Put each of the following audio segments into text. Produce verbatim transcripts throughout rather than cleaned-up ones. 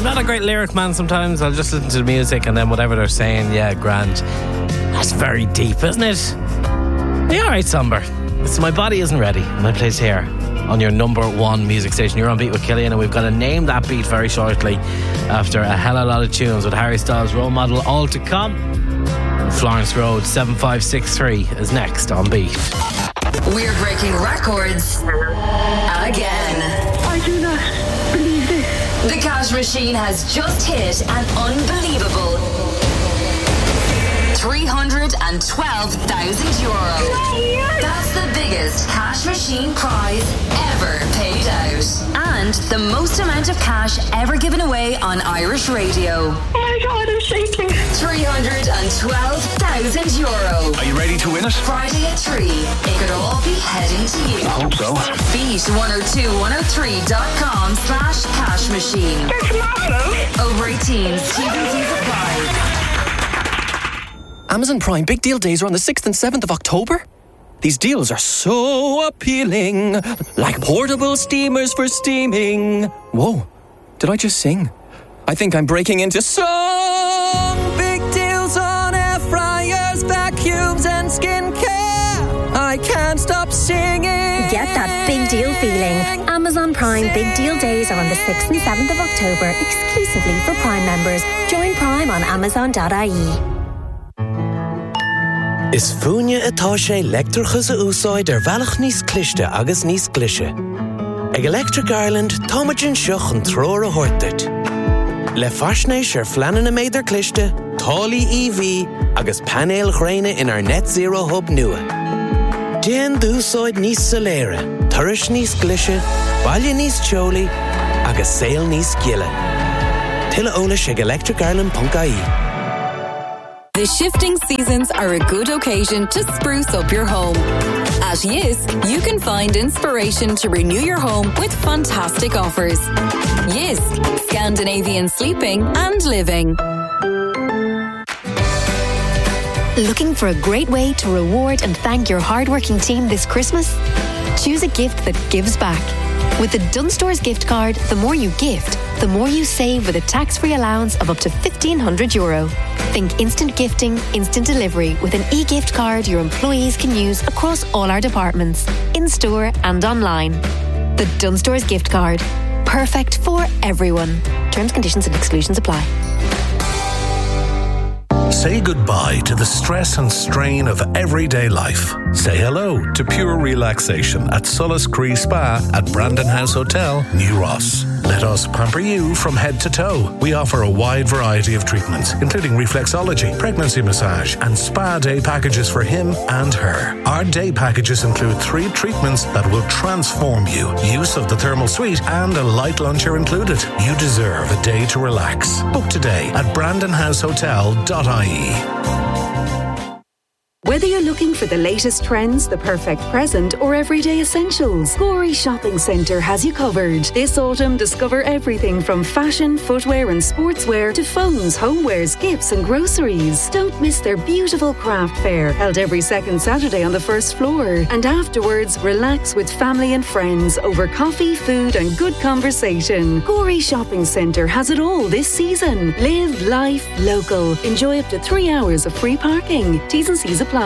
I'm not a great lyric man sometimes. I'll just listen to the music and then whatever they're saying, yeah, grand. That's very deep, isn't it? Yeah, alright, Somber. It's My Body Isn't Ready. My place here on your number one music station. You're on Beat with Killian, and we've got to name that beat very shortly after a hell of a lot of tunes with Harry Styles' Role Model all to come. Florence Road seven five six three is next on Beat. We're breaking records again. I do not believe this. The Cash Machine has just hit an unbelievable three hundred twelve thousand euro. That's the biggest Cash Machine prize ever paid out. And the most amount of cash ever given away on Irish radio. Oh my God, I'm shaking. three hundred twelve thousand euro. Are you ready to win it? Friday at three. It could all be heading to you. I hope so. Beat one oh two one oh three dot com slash cash machine. That's marvelous. Over eighteens. T V Cs apply. Amazon Prime Big Deal Days are on the sixth and seventh of October. These deals are so appealing, like portable steamers for steaming. Whoa, did I just sing? I think I'm breaking into song. Big deals on air fryers, vacuums and skincare. I can't stop singing. Get that big deal feeling. Amazon Prime Big Deal Days are on the sixth and seventh of October, exclusively for Prime members. Join Prime on amazon dot I E. Is fúine atá sé leictreachas a úsáid ar bhealach níos cliste agus níos glise. Ag Electric Ireland, táimeann seach an tróir a thuirteart. Le faisnéis ar fleanan a méidir cliste, tálaí E V agus panéal ghréine in our net zero hub nua. Déan d'úsáid níos soléire, turais níos glise, baile níos teolaí agus saol níos giile. Tuilleadh eolais ag electric ireland dot I E. The shifting seasons are a good occasion to spruce up your home. At Yisk, you can find inspiration to renew your home with fantastic offers. Yisk, Scandinavian sleeping and living. Looking for a great way to reward and thank your hardworking team this Christmas? Choose a gift that gives back. With the Dunstores gift card, the more you gift, the more you save with a tax-free allowance of up to fifteen hundred euro. Think instant gifting, instant delivery with an e-gift card your employees can use across all our departments, in-store and online. The Dunstores gift card. Perfect for everyone. Terms, conditions and exclusions apply. Say goodbye to the stress and strain of everyday life. Say hello to pure relaxation at Solace Cree Spa at Brandon House Hotel, New Ross. Let us pamper you from head to toe. We offer a wide variety of treatments, including reflexology, pregnancy massage, and spa day packages for him and her. Our day packages include three treatments that will transform you. Use of the thermal suite and a light lunch are included. You deserve a day to relax. Book today at brandon house hotel dot I E. Whether you're looking for the latest trends, the perfect present, or everyday essentials, Gorey Shopping Centre has you covered. This autumn, discover everything from fashion, footwear and sportswear to phones, homewares, gifts and groceries. Don't miss their beautiful craft fair, held every second Saturday on the first floor. And afterwards, relax with family and friends over coffee, food and good conversation. Gorey Shopping Centre has it all this season. Live life local. Enjoy up to three hours of free parking. T's and C's apply.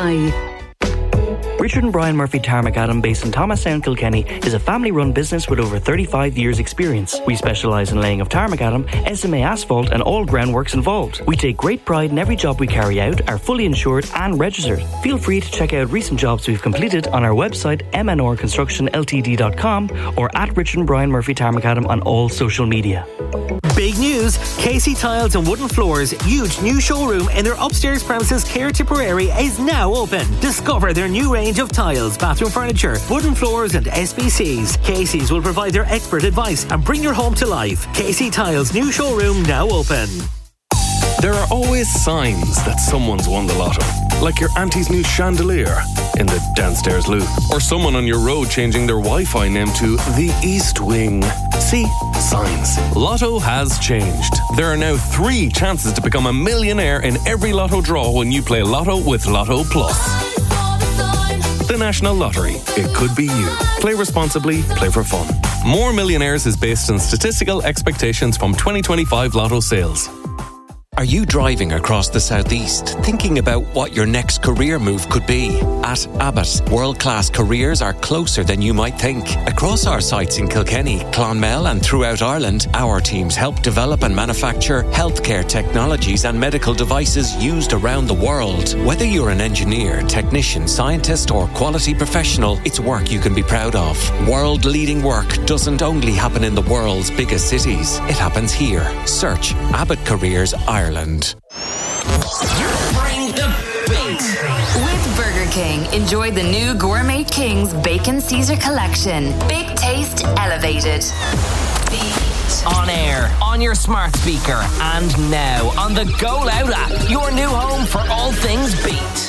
Richard and Brian Murphy Tarmacadam, based in Thomastown, Kilkenny, is a family-run business with over thirty-five years' experience. We specialise in laying of tarmacadam, S M A asphalt and all groundworks involved. We take great pride in every job we carry out, are fully insured and registered. Feel free to check out recent jobs we've completed on our website m n r construction l t d dot com or at Richard and Brian Murphy Tarmacadam on all social media. Big news! Casey Tiles and Wooden Floors' huge new showroom in their upstairs premises, Care Tipperary, is now open. Discover their new range of tiles, bathroom furniture, wooden floors and S B Cs. Casey's will provide their expert advice and bring your home to life. Casey Tiles' new showroom now open. There are always signs that someone's won the lotto. Like your auntie's new chandelier in the downstairs loo. Or someone on your road changing their Wi-Fi name to the East Wing. See? Signs. Lotto has changed. There are now three chances to become a millionaire in every lotto draw when you play Lotto with Lotto Plus. The National Lottery. It could be you. Play responsibly. Play for fun. More Millionaires is based on statistical expectations from twenty twenty-five Lotto sales. Are you driving across the southeast, thinking about what your next career move could be? At Abbott, world-class careers are closer than you might think. Across our sites in Kilkenny, Clonmel and throughout Ireland, our teams help develop and manufacture healthcare technologies and medical devices used around the world. Whether you're an engineer, technician, scientist or quality professional, it's work you can be proud of. World-leading work doesn't only happen in the world's biggest cities. It happens here. Search Abbott Careers Ireland. Ireland. Bring the beat. With Burger King, enjoy the new Gourmet King's Bacon Caesar collection. Big taste elevated. Beat. On air, on your smart speaker, and now on the Go Loud app. Your new home for all things beat.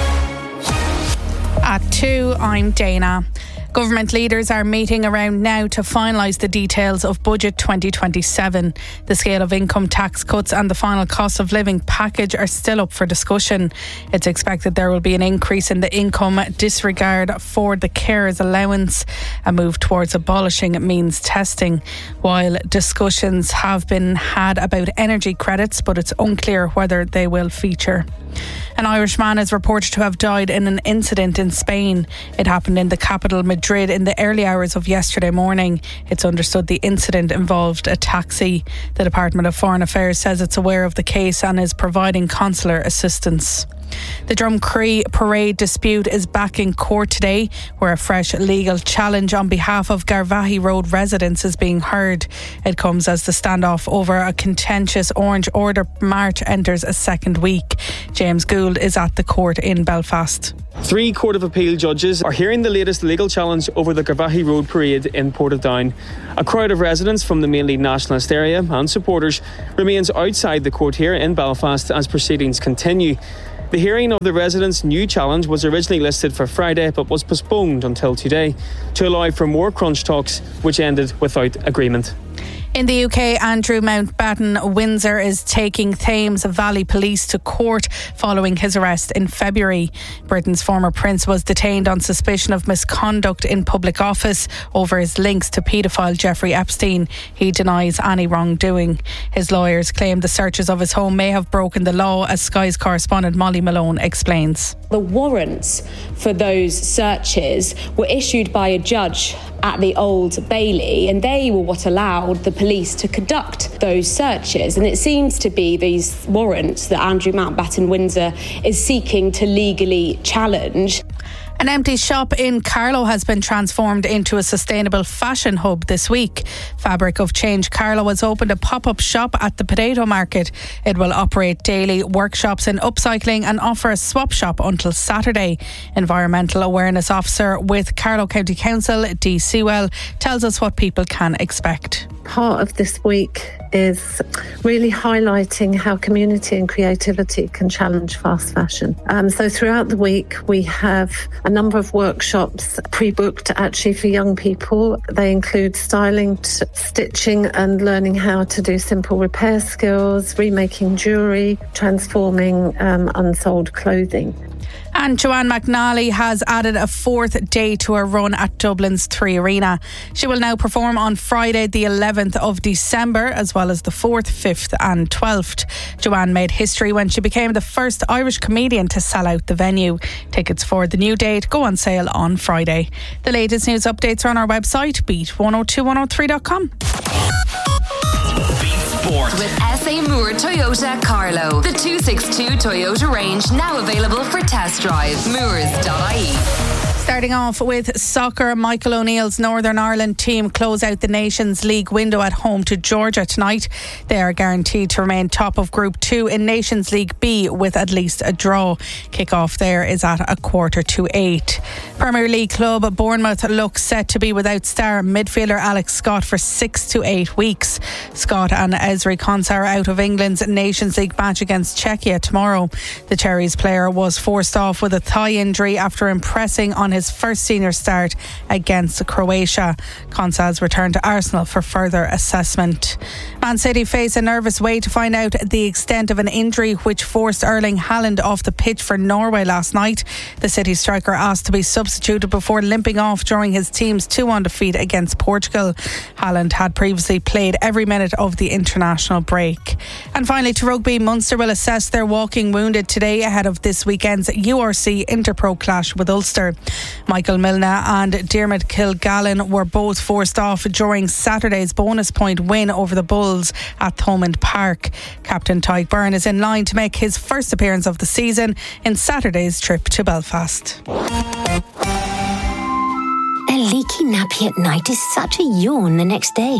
At two, I'm Dana. Government leaders are meeting around now to finalise the details of Budget twenty twenty-seven. The scale of income tax cuts and the final cost of living package are still up for discussion. It's expected there will be an increase in the income disregard for the carers allowance, a move towards abolishing means testing, while discussions have been had about energy credits, but it's unclear whether they will feature. An Irish man is reported to have died in an incident in Spain. It happened in the capital, Madrid, in the early hours of yesterday morning. It's understood the incident involved a taxi. The Department of Foreign Affairs says it's aware of the case and is providing consular assistance. The Drumcree parade dispute is back in court today, where a fresh legal challenge on behalf of Garvaghey Road residents is being heard. It comes as the standoff over a contentious Orange Order march enters a second week. James Gould is at the court in Belfast. Three Court of Appeal judges are hearing the latest legal challenge over the Garvaghey Road parade in Portadown. A crowd of residents from the mainly nationalist area and supporters remains outside the court here in Belfast as proceedings continue. The hearing of the residents' new challenge was originally listed for Friday but was postponed until today to allow for more crunch talks, which ended without agreement. In the U K, Andrew Mountbatten Windsor is taking Thames Valley Police to court following his arrest in February. Britain's former prince was detained on suspicion of misconduct in public office over his links to paedophile Jeffrey Epstein. He denies any wrongdoing. His lawyers claim the searches of his home may have broken the law, as Sky's correspondent Molly Malone explains. The warrants for those searches were issued by a judge at the Old Bailey, and they were what allowed the police to conduct those searches. And it seems to be these warrants that Andrew Mountbatten Windsor is seeking to legally challenge. An empty shop in Carlow has been transformed into a sustainable fashion hub this week. Fabric of Change Carlow has opened a pop-up shop at the Potato Market. It will operate daily workshops in upcycling and offer a swap shop until Saturday. Environmental Awareness Officer with Carlow County Council, Dee Sewell, tells us what people can expect. Part of this week is really highlighting how community and creativity can challenge fast fashion. Um, so throughout the week, we have a number of workshops pre-booked actually for young people. They include styling, t- stitching and learning how to do simple repair skills, remaking jewellery, transforming um, unsold clothing. And Joanne McNally has added a fourth day to her run at Dublin's Three Arena. She will now perform on Friday the eleventh of December, as well as the fourth, fifth and twelfth. Joanne made history when she became the first Irish comedian to sell out the venue. Tickets for the new date go on sale on Friday. The latest news updates are on our website, beat one oh two one oh three dot com. Sport. With S A Moore Toyota Carlow. The two sixty-two Toyota range now available for test drive. Moores dot I E. Starting off with soccer, Michael O'Neill's Northern Ireland team close out the Nations League window at home to Georgia tonight. They are guaranteed to remain top of Group two in Nations League B with at least a draw. Kick-off there is at a quarter to eight. Premier League club Bournemouth looks set to be without star midfielder Alex Scott for six to eight weeks. Scott and Ezri Konsa are out of England's Nations League match against Czechia tomorrow. The Cherries player was forced off with a thigh injury after impressing on his first senior start against Croatia. Konsa has returned to Arsenal for further assessment. Man City face a nervous wait to find out the extent of an injury which forced Erling Haaland off the pitch for Norway last night. The City striker asked to be substituted before limping off during his team's two one defeat against Portugal. Haaland had previously played every minute of the international break. And finally, to rugby, Munster will assess their walking wounded today ahead of this weekend's U R C Interpro clash with Ulster. Michael Milner and Dermot Kilgallen were both forced off during Saturday's bonus point win over the Bulls at Thomond Park. Captain Tyke Byrne is in line to make his first appearance of the season in Saturday's trip to Belfast. A leaky nappy at night is such a yawn the next day.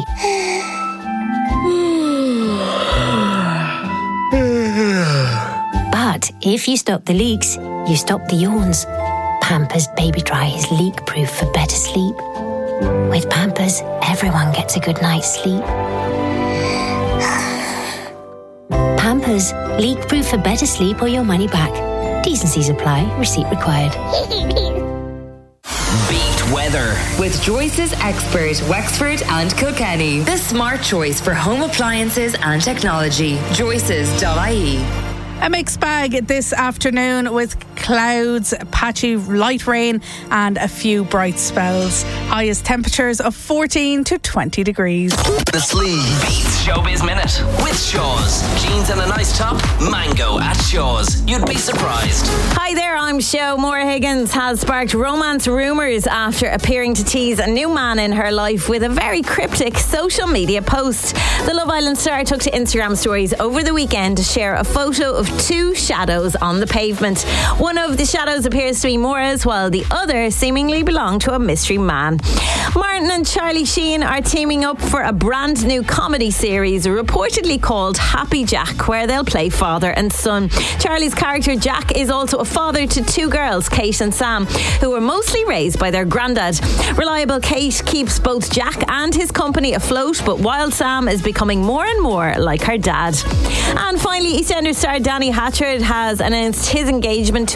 But if you stop the leaks, you stop the yawns. Pampers Baby Dry is leak-proof for better sleep. With Pampers, everyone gets a good night's sleep. Pampers, leak-proof for better sleep or your money back. T's and C's apply. Receipt required. Beat weather with Joyce's Expert, Wexford and Kilkenny. The smart choice for home appliances and technology. Joyces dot I E. A mixed bag this afternoon with clouds, patchy light rain and a few bright spells. Highest temperatures of fourteen to twenty degrees. The Sleeve beats Showbiz Minute with Shaw's. Jeans and a nice top, mango at Shaw's. You'd be surprised. Hi there, I'm Sho. Maura Higgins has sparked romance rumours after appearing to tease a new man in her life with a very cryptic social media post. The Love Island star took to Instagram stories over the weekend to share a photo of two shadows on the pavement. One of the shadows appears to be Maura's, while the other seemingly belonged to a mystery man. Martin and Charlie Sheen are teaming up for a brand new comedy series reportedly called Happy Jack, where they'll play father and son. Charlie's character Jack is also a father to two girls, Kate and Sam, who were mostly raised by their granddad. Reliable Kate keeps both Jack and his company afloat, but Wild Sam is becoming more and more like her dad. And finally, EastEnders star Danny Hatchard has announced his engagement to